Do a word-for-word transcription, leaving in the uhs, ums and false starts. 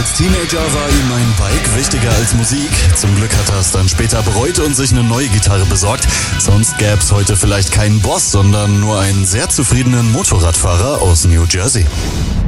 Als Teenager war ihm ein Bike wichtiger als Musik. Zum Glück hat er es dann später bereut und sich eine neue Gitarre besorgt. Sonst gäbe es heute vielleicht keinen Boss, sondern nur einen sehr zufriedenen Motorradfahrer aus New Jersey.